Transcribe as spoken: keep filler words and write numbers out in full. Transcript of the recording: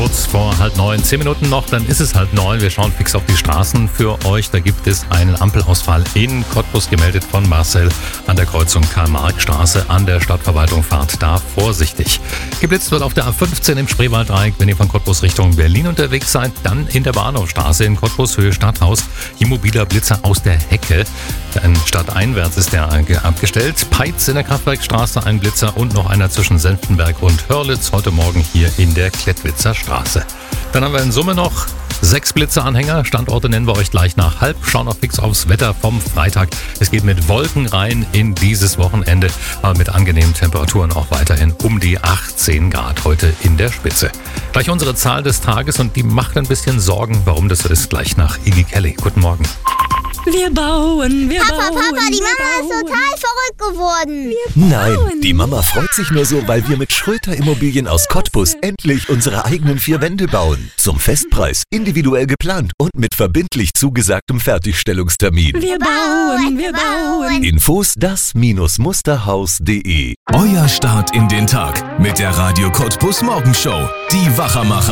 kurz vor halb neun. Zehn Minuten noch, dann ist es halb neun. Wir schauen fix auf die Straßen für euch. Da gibt es einen Ampelausfall in Cottbus, gemeldet von Marcel an der Kreuzung Karl-Marx-Straße an der Stadtverwaltung. Fahrt da vorsichtig. Geblitzt wird auf der A fünfzehn im Spreewalddreieck. Wenn ihr von Cottbus Richtung Berlin unterwegs seid, dann in der Bahnhofstraße in Cottbus, Höhe Stadthaus. Hier mobiler Blitzer aus der Hecke. Dann stadteinwärts ist der abgestellt. Peitz in der Kraftwerkstraße ein Blitzer und noch einer zwischen Senftenberg und Hörlitz. Heute Morgen hier in der Klettwitzer Straße. Dann haben wir in Summe noch sechs Blitzeranhänger. Standorte nennen wir euch gleich nach halb. Schauen noch fix aufs Wetter vom Freitag. Es geht mit Wolken rein in dieses Wochenende, aber mit angenehmen Temperaturen auch weiterhin um die achtzehn Grad heute in der Spitze. Gleich unsere Zahl des Tages und die macht ein bisschen Sorgen, warum das so ist, gleich nach Iggy Kelly. Guten Morgen. Wir bauen, wir Papa, bauen. Papa, die wir Mama bauen. ist total verrückt geworden. Nein, die Mama freut sich nur so, weil wir mit Schröter Immobilien aus Cottbus endlich unsere eigenen vier Wände bauen. Zum Festpreis, individuell geplant und mit verbindlich zugesagtem Fertigstellungstermin. Wir bauen, wir bauen. Infos das Musterhaus punkt de. Euer Start in den Tag mit der Radio Cottbus Morgenshow. Die Wachermacher.